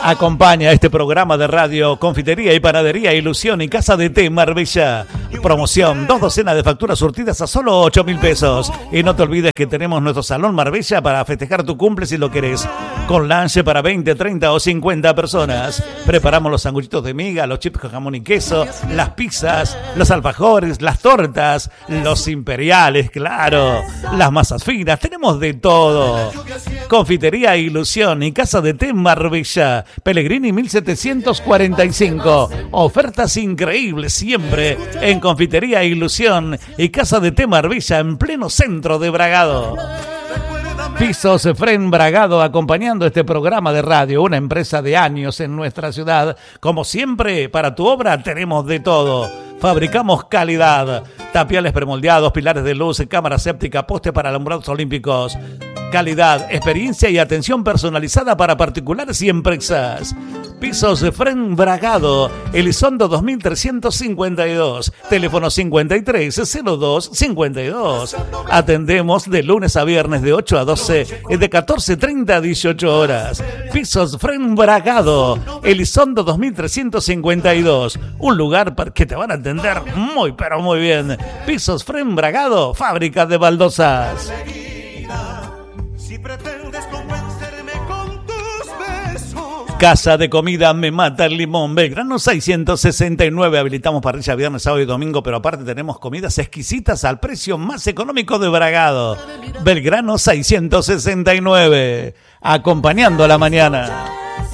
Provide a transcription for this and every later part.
Acompaña este programa de radio Confitería y Panadería Ilusión y Casa de Té Marbella. Promoción, 2 docenas de facturas surtidas a solo 8.000 pesos. Y no te olvides que tenemos nuestro Salón Marbella para festejar tu cumple si lo querés. Con lunch para 20, 30 o 50 personas. Preparamos los sanguchitos de miga, los chips con jamón y queso, las pizzas, los alfajores, las tortas, los imperiales, claro, las masas finas. Tenemos de todo. Confitería Ilusión y Casa de Té Marbella. Pellegrini 1745. Ofertas increíbles siempre en Confitería Ilusión y Casa de Té Marbella en pleno centro de Bragado. Pisos Fren Bragado acompañando este programa de radio, una empresa de años en nuestra ciudad. Como siempre, para tu obra tenemos de todo. Fabricamos calidad. Tapiales premoldeados, pilares de luz, cámara séptica, poste para alumbrados olímpicos. Calidad, experiencia y atención personalizada para particulares y empresas. Pisos Fren Bragado, Elizondo 2352, teléfono 530252. Atendemos de lunes a viernes de 8 a 12 y de 14:30 a 18 horas. Pisos Fren Bragado, Elizondo 2352, un lugar que te van a atender muy pero muy bien. Pisos Fren Bragado, fábrica de baldosas. Si pretendes convencerme con tus besos. Casa de comida Me Mata el Limón, Belgrano 669. Habilitamos parrilla viernes, sábado y domingo, pero aparte tenemos comidas exquisitas al precio más económico de Bragado. Belgrano 669. Acompañando a la mañana.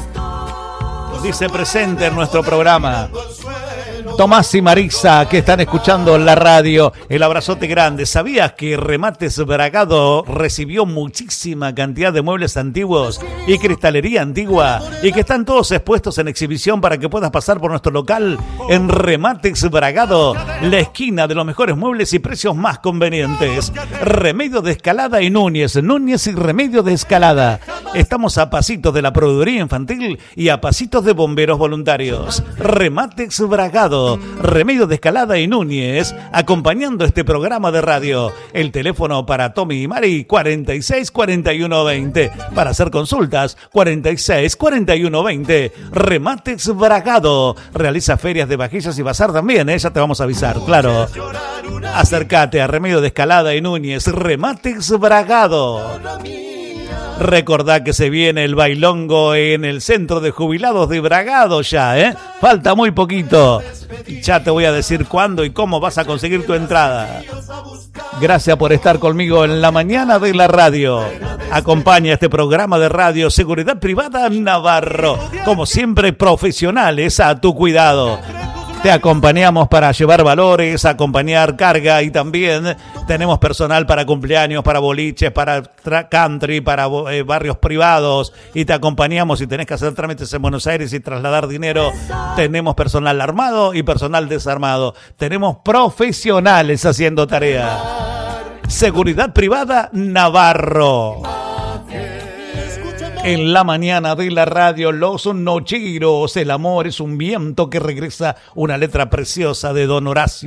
Dice presente en nuestro programa Tomás y Marisa, que están escuchando la radio. El abrazote grande. ¿Sabías que Remates Bragado recibió muchísima cantidad de muebles antiguos y cristalería antigua y que están todos expuestos en exhibición para que puedas pasar por nuestro local en Remates Bragado, la esquina de los mejores muebles y precios más convenientes? Remedio de Escalada y Núñez y Remedio de Escalada. Estamos a pasitos de la proveeduría infantil y a pasitos de bomberos voluntarios. Remates Bragado, Remedio de Escalada y Núñez, acompañando este programa de radio. El teléfono para Tommy y Mari, 46 41 20. Para hacer consultas, 46 41 20. Remates Bragado. Realiza ferias de vajillas y bazar también, ya te vamos a avisar, claro. Acércate a Remedio de Escalada y Núñez, Remates Bragado. Recordá que se viene el bailongo en el Centro de Jubilados de Bragado ya, Falta muy poquito. Ya te voy a decir cuándo y cómo vas a conseguir tu entrada. Gracias por estar conmigo en la mañana de la radio. Acompaña este programa de radio Seguridad Privada Navarro. Como siempre, profesionales a tu cuidado. Te acompañamos para llevar valores, acompañar carga y también tenemos personal para cumpleaños, para boliches, para country, para barrios privados y te acompañamos si tenés que hacer trámites en Buenos Aires y trasladar dinero. Tenemos personal armado y personal desarmado. Tenemos profesionales haciendo tarea. Seguridad Privada Navarro. En la mañana de la radio, Los Nocheros, el amor es un viento que regresa, una letra preciosa de Don Horacio.